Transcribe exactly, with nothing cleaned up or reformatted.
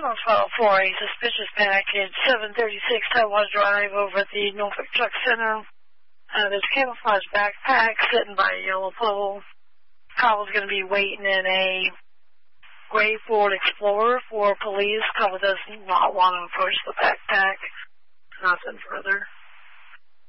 on file for a suspicious package, seven thirty-six Taiwan Drive over at the Norfolk Truck Center. Uh, there's a camouflage backpack sitting by a yellow pole. Caller is going to be waiting in a gray Ford Explorer for police. Caller does not want to approach the backpack. Nothing further.